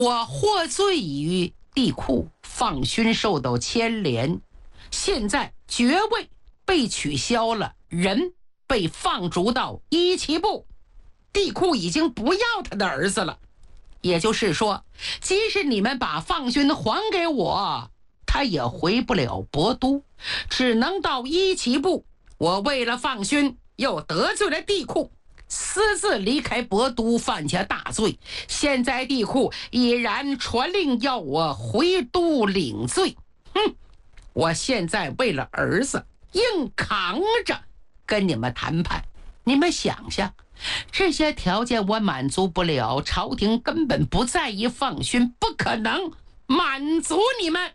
我获罪于地库，放勋受到牵连，现在爵位被取消了，人被放逐到一旗部，地库已经不要他的儿子了。也就是说，即使你们把放勋还给我，他也回不了博都，只能到一旗部。我为了放勋又得罪了地库，私自离开博都，犯下大罪，现在地库已然传令要我回都领罪。我现在为了儿子硬扛着跟你们谈判，你们想想，这些条件我满足不了，朝廷根本不在意放勋，不可能满足你们。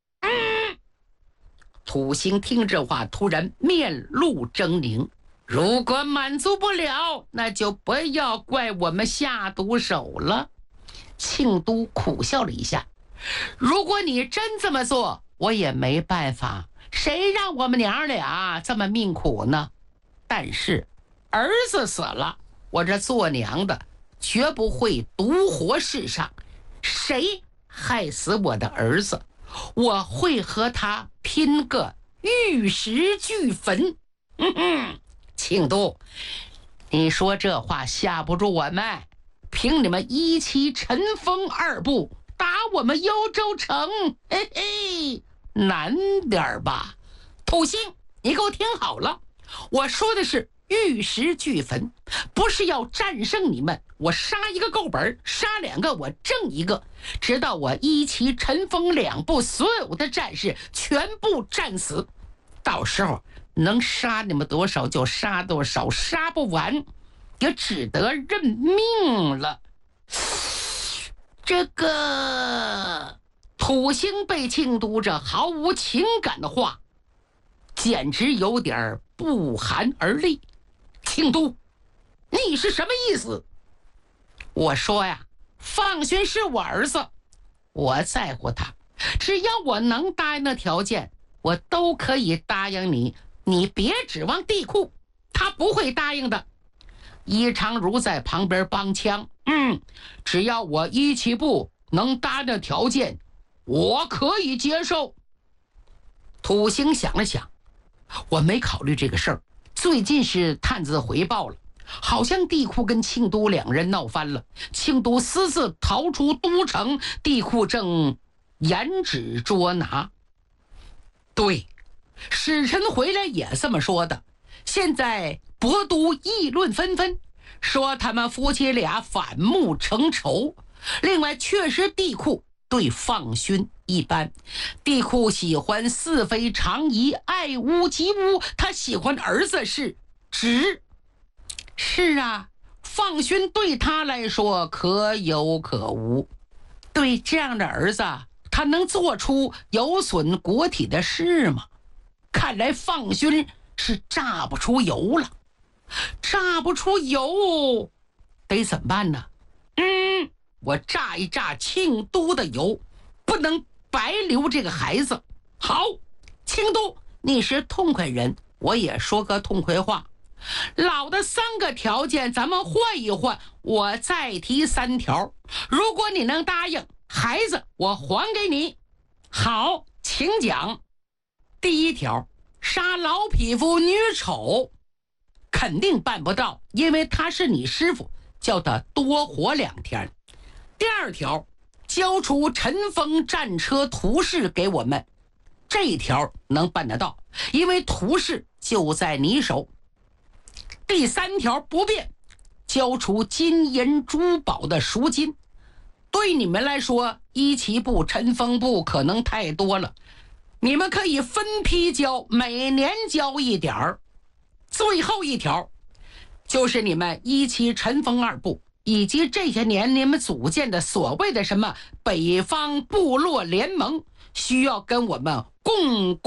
土星听这话，突然面露狰狞。如果满足不了，那就不要怪我们下毒手了。庆都苦笑了一下，如果你真这么做，我也没办法，谁让我们娘俩这么命苦呢？但是儿子死了，我这做娘的绝不会独活世上，谁害死我的儿子，我会和他拼个玉石俱焚。庆都，你说这话吓不住我们，凭你们一旗尘封二部打我们幽州城，嘿嘿，难点吧？土星，你给我听好了，我说的是玉石俱焚，不是要战胜你们，我杀一个够本，杀两个我挣一个，直到我一旗尘封两部所有的战士全部战死，到时候能杀你们多少就杀多少，杀不完也只得认命了。这个土星被庆都这毫无情感的话简直有点不寒而栗。庆都，你是什么意思？我说呀，放勋是我儿子，我在乎他，只要我能答应的条件我都可以答应你，你别指望地库，他不会答应的。伊长如在旁边帮腔，只要我一旗部能答应条件，我可以接受。土星想了想，我没考虑这个事儿，最近是探子回报了，好像地库跟庆都两人闹翻了，庆都私自逃出都城，地库正严旨捉拿。对，使臣回来也这么说的，现在博都议论纷纷，说他们夫妻俩反目成仇。另外确实地库对放勋一般，地库喜欢似非常宜，爱屋及乌，他喜欢儿子是直。是啊，放勋对他来说可有可无，对这样的儿子他能做出有损国体的事吗？看来放勋是榨不出油了。榨不出油得怎么办呢？我榨一榨庆都的油，不能白留这个孩子。好，庆都，你是痛快人，我也说个痛快话。老的3个条件咱们换一换，我再提3条，如果你能答应，孩子我还给你。好，请讲。第一条，杀老匹夫女丑，肯定办不到，因为他是你师傅，叫他多活2天。第二条，交出尘封战车图示给我们，这一条能办得到，因为图示就在你手。第3条不变，交出金银珠宝的赎金。对你们来说，一旗部、尘封部可能太多了，你们可以分批交，每年交一点儿。最后一条就是你们一旗尘封2部以及这些年你们组建的所谓的什么北方部落联盟，需要跟我们共